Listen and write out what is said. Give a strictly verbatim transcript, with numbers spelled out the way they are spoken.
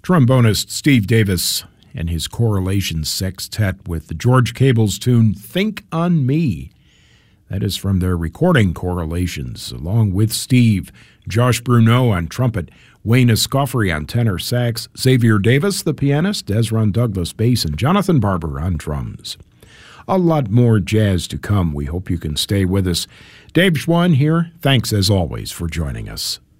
Trombonist Steve Davis and his Correlations Sextet with the George Cable's tune Think on Me. That is from their recording Correlations, along with Steve, Josh Bruneau on trumpet, Wayne Escoffery on tenor sax, Xavier Davis, the pianist, Desron Douglas bass, and Jonathan Barber on drums. A lot more jazz to come. We hope you can stay with us. Dave Schwann here. Thanks as always for joining us.